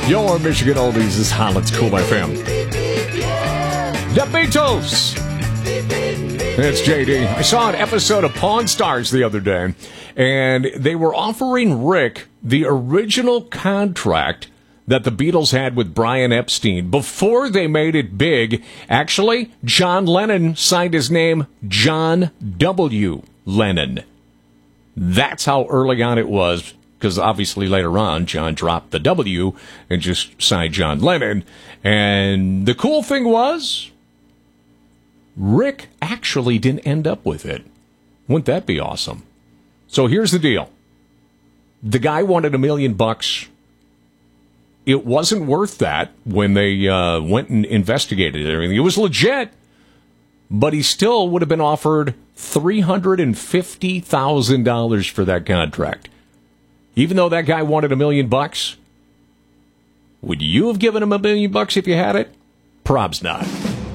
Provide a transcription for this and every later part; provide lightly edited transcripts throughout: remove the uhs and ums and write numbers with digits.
Your Michigan Oldies is Holland's Cool FM. The Beatles. It's JD. I saw an episode of Pawn Stars the other day, and they were offering Rick the original contract that the Beatles had with Brian Epstein before they made it big. Actually, John Lennon signed his name John W. Lennon. That's how early on it was, because obviously later on, John dropped the W and just signed John Lennon. And the cool thing was, Rick actually didn't end up with it. Wouldn't that be awesome? So here's the deal. The guy wanted $1 million. It wasn't worth that when they went and investigated everything. It was legit, but he still would have been offered $350,000 for that contract. Even though that guy wanted $1 million, would you have given him $1 million if you had it? Probs not.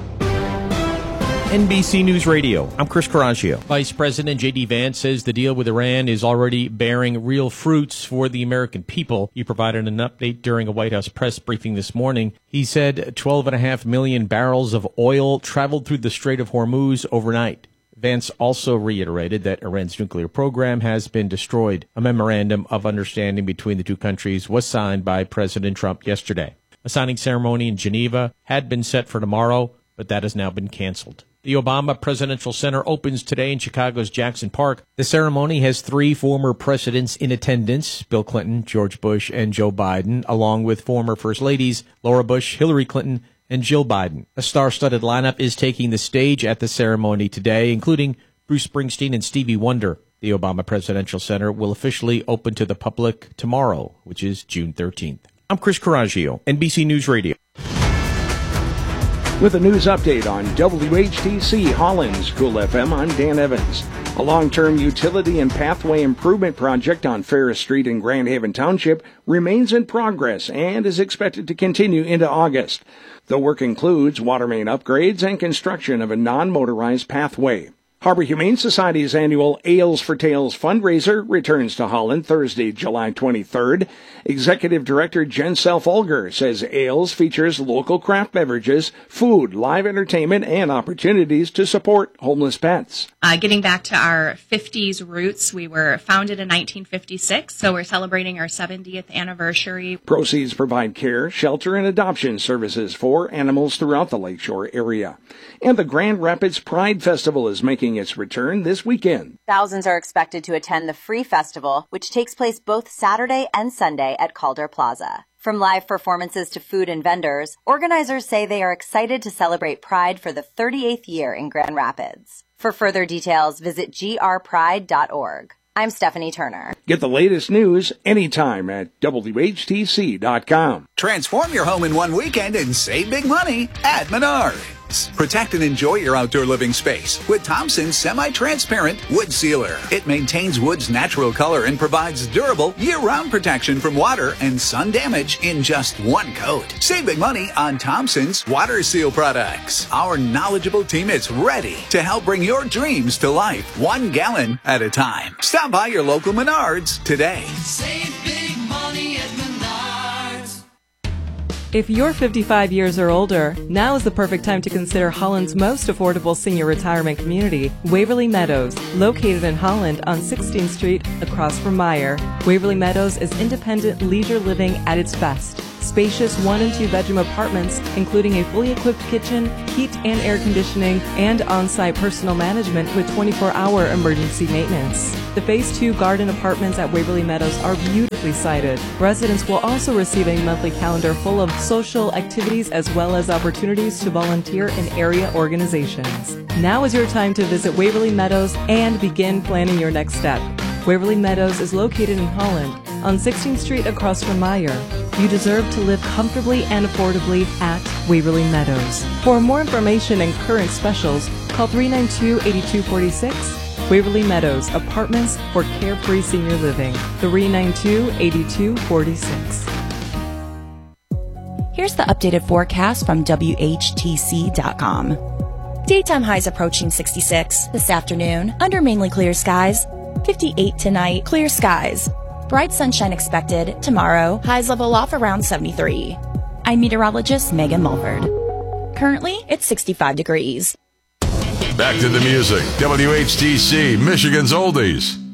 NBC News Radio. I'm Chris Coraggio. Vice President J.D. Vance says the deal with Iran is already bearing real fruits for the American people. He provided an update during a White House press briefing this morning. He said 12.5 million barrels of oil traveled through the Strait of Hormuz overnight. Vance also reiterated that Iran's nuclear program has been destroyed. A memorandum of understanding between the two countries was signed by President Trump yesterday. A signing ceremony in Geneva had been set for tomorrow, but that has now been canceled. The Obama Presidential Center opens today in Chicago's Jackson Park. The ceremony has 3 former presidents in attendance, Bill Clinton, George Bush, and Joe Biden, along with former First Ladies Laura Bush, Hillary Clinton, and Jill Biden. A star-studded lineup is taking the stage at the ceremony today, including Bruce Springsteen and Stevie Wonder. The Obama Presidential Center will officially open to the public tomorrow, which is June 13th. I'm Chris Coraggio, NBC News Radio. With a news update on WHTC Holland's Cool FM, I'm Dan Evans. A long-term utility and pathway improvement project on Ferris Street in Grand Haven Township remains in progress and is expected to continue into August. The work includes water main upgrades and construction of a non-motorized pathway. Harbor Humane Society's annual Ales for Tales fundraiser returns to Holland Thursday, July 23rd. Executive Director Jen Self-Olger says Ales features local craft beverages, food, live entertainment, and opportunities to support homeless pets. Getting back to our 50s roots, we were founded in 1956, so we're celebrating our 70th anniversary. Proceeds provide care, shelter, and adoption services for animals throughout the Lakeshore area. And the Grand Rapids Pride Festival is making its return this weekend. Thousands are expected to attend the Free Festival, which takes place both Saturday and Sunday at Calder Plaza. From live performances to food and vendors, organizers say they are excited to celebrate Pride for the 38th year in Grand Rapids. For further details, visit grpride.org. I'm Stephanie Turner. Get the latest news anytime at WHTC.com. Transform your home in one weekend and save big money at Menards. Protect and enjoy your outdoor living space with Thompson's semi-transparent wood sealer. It maintains wood's natural color and provides durable year-round protection from water and sun damage in just one coat. Save big money on Thompson's water seal products. Our knowledgeable team is ready to help bring your dreams to life 1 gallon at a time. Stop by your local Menards today. Save big money at Menards. If you're 55 years or older, now is the perfect time to consider Holland's most affordable senior retirement community, Waverly Meadows, located in Holland on 16th Street across from Meyer. Waverly Meadows is independent leisure living at its best. Spacious 1- and 2-bedroom apartments, including a fully equipped kitchen, heat and air conditioning, and on-site personal management with 24-hour emergency maintenance. The Phase 2 garden apartments at Waverly Meadows are beautifully sited. Residents will also receive a monthly calendar full of social activities as well as opportunities to volunteer in area organizations. Now is your time to visit Waverly Meadows and begin planning your next step. Waverly Meadows is located in Holland on 16th Street across from Meyer. You deserve to live comfortably and affordably at Waverly Meadows. For more information and current specials, call 392-8246. Waverly Meadows, apartments for carefree senior living. 392-8246. Here's the updated forecast from WHTC.com. Daytime highs approaching 66 this afternoon under mainly clear skies. 58 tonight, clear skies. Bright sunshine expected tomorrow. Highs level off around 73. I'm meteorologist Megan Mulford. Currently, it's 65 degrees. Back to the music. WHTC, Michigan's Oldies.